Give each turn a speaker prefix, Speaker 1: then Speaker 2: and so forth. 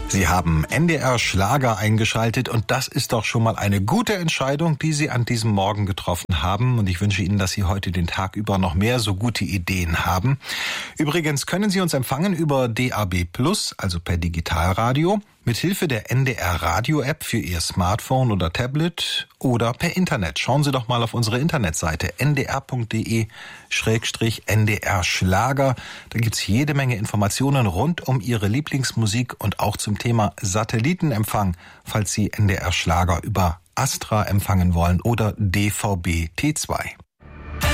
Speaker 1: Sie haben NDR Schlager eingeschaltet und das ist doch schon mal eine gute Entscheidung, die Sie an diesem Morgen getroffen haben. Und ich wünsche Ihnen, dass Sie heute den Tag über noch mehr so gute Ideen haben. Übrigens können Sie uns empfangen über DAB+, also per Digitalradio, mithilfe der NDR Radio-App für Ihr Smartphone oder Tablet oder per Internet. Schauen Sie doch mal auf unsere Internetseite ndr.de/NDR Schlager. Da gibt's jede Menge Informationen rund um Ihre Lieblingsmusik und auch zum Thema Satellitenempfang, falls Sie NDR Schlager über Astra empfangen wollen oder DVB-T2.